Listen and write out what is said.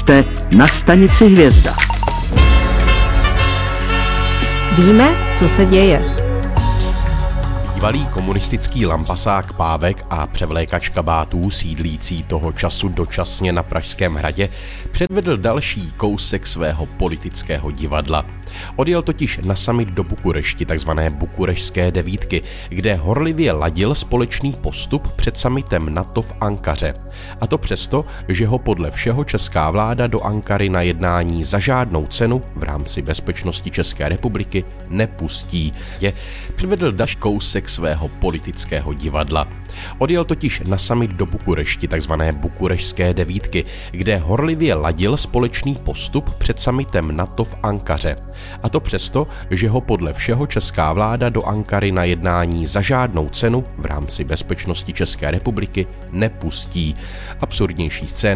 jste na stanici Hvězda. Víme, co se děje. Bývalý komunistický lampasák Pávek a převlékač kabátů sídlící toho času dočasně na Pražském hradě předvedl další kousek svého politického divadla. Odjel totiž na summit do Bukurešti, takzvané Bukurešské devítky, kde horlivě ladil společný postup před summitem NATO v Ankaře. A to přesto, že ho podle všeho česká vláda do Ankary na jednání za žádnou cenu v rámci bezpečnosti České republiky nepustí. Předvedl další kousek svého politického divadla. Odjel totiž na summit do Bukurešti, takzvané Bukurešské devítky, kde horlivě ladil společný postup před summitem NATO v Ankaře. A to přesto, že ho podle všeho česká vláda do Ankary na jednání za žádnou cenu v rámci bezpečnosti České republiky nepustí. Absurdnější scéna